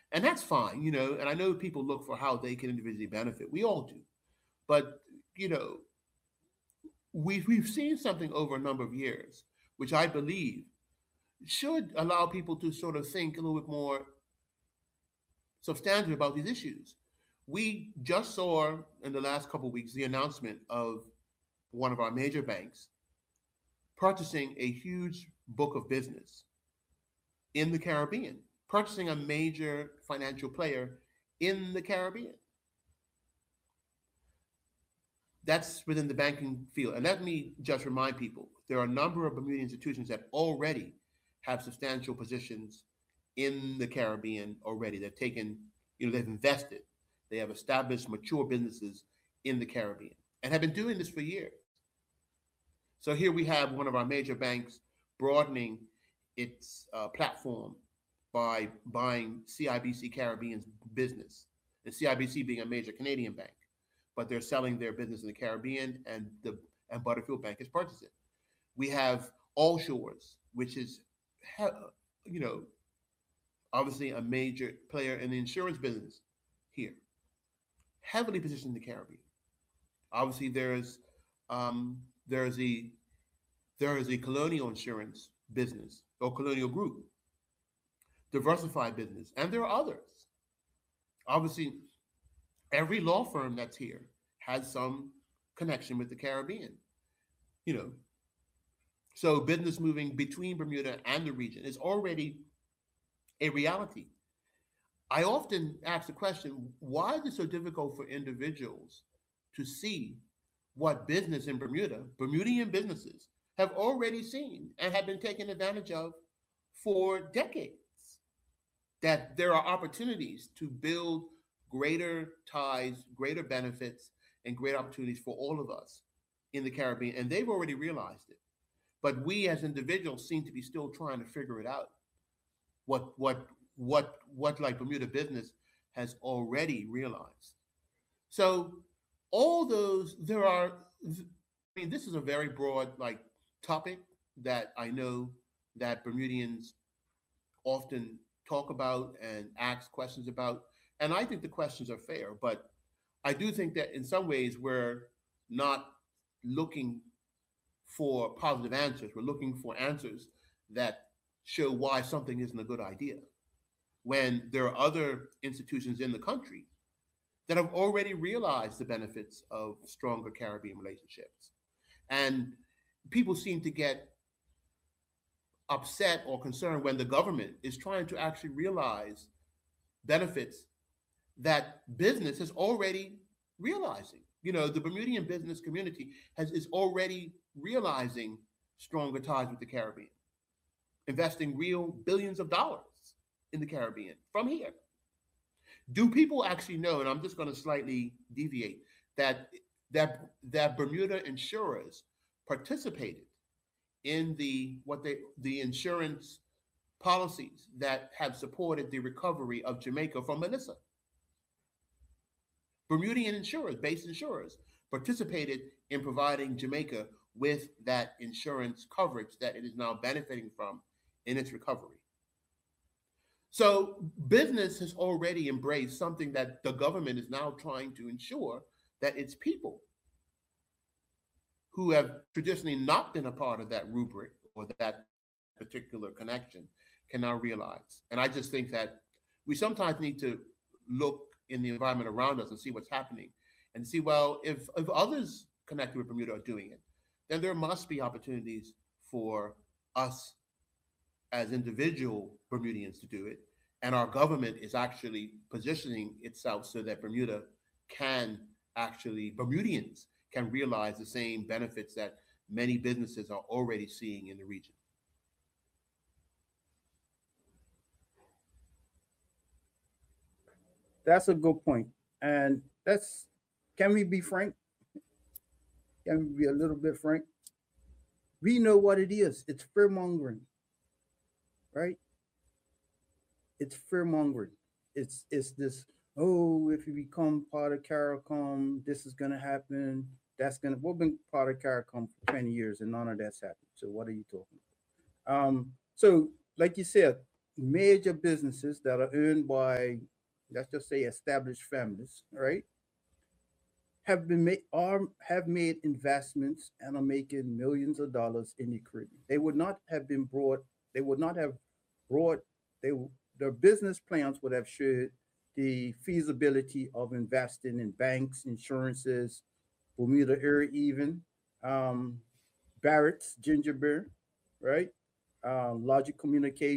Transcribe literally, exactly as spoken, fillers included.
And that's fine, you know. And I know people look for how they can individually benefit. We all do. But, you know, we've, we've seen something over a number of years, which I believe should allow people to sort of think a little bit more substantive about these issues. We just saw in the last couple of weeks the announcement of one of our major banks purchasing a huge book of business in the Caribbean, purchasing a major financial player in the Caribbean. That's within the banking field. And let me just remind people there are a number of Bermuda institutions that already have substantial positions in the Caribbean already. They've taken, you know, they've invested, they have established mature businesses in the Caribbean and have been doing this for years. So here we have one of our major banks broadening its uh, platform by buying C I B C Caribbean's business, the C I B C being a major Canadian bank, but they're selling their business in the Caribbean, and the and Butterfield Bank has purchased it. We have All Shores, which is, you know, obviously a major player in the insurance business here, heavily positioned in the Caribbean. Obviously, there's um, there's a there is a Colonial Insurance business or Colonial Group, diversified business, and there are others. Obviously, every law firm that's here has some connection with the Caribbean. You know, so business moving between Bermuda and the region is already a reality. I often ask the question, why is it so difficult for individuals to see what business in Bermuda, Bermudian businesses, have already seen and have been taken advantage of for decades? That there are opportunities to build greater ties, greater benefits, and great opportunities for all of us in the Caribbean. And they've already realized it. But we as individuals seem to be still trying to figure it out. What what what what like Bermuda business has already realized. So all those there are I mean, this is a very broad like topic that I know that Bermudians often talk about and ask questions about. And I think the questions are fair, but I do think that in some ways we're not looking for positive answers. We're looking for answers that show why something isn't a good idea. When there are other institutions in the country that have already realized the benefits of stronger Caribbean relationships. And people seem to get upset or concerned when the government is trying to actually realize benefits that business is already realizing. You know, the Bermudian business community has is already realizing stronger ties with the Caribbean, investing real billions of dollars in the Caribbean from here. Do people actually know, and I'm just going to slightly deviate, that that that Bermuda insurers participated in the what they the insurance policies that have supported the recovery of Jamaica from Melissa? Bermudian insurers, base insurers, participated in providing Jamaica with that insurance coverage that it is now benefiting from in its recovery. So business has already embraced something that the government is now trying to ensure that its people who have traditionally not been a part of that rubric or that particular connection can now realize. And I just think that we sometimes need to look in the environment around us and see what's happening and see, well, if, if others connected with Bermuda are doing it, then there must be opportunities for us as individual Bermudians to do it. And our government is actually positioning itself so that Bermuda can actually, Bermudians can realize the same benefits that many businesses are already seeing in the region. That's a good point. And that's, can we be frank? Can we be a little bit frank? We know what it is. It's fear mongering, right? It's fear mongering. It's it's this, oh, if you become part of CARICOM, this is gonna happen. That's gonna we've been part of CARICOM for twenty years and none of that's happened. So what are you talking about? Um, so like you said, major businesses that are owned by, let's just say, established families, right, have been made are have made investments and are making millions of dollars in the Caribbean. They would not have been brought. They would not have brought. They their business plans would have showed the feasibility of investing in banks, insurances, Bermuda Air, even um, Barrett's Ginger Beer, right? Uh, Logic Communication.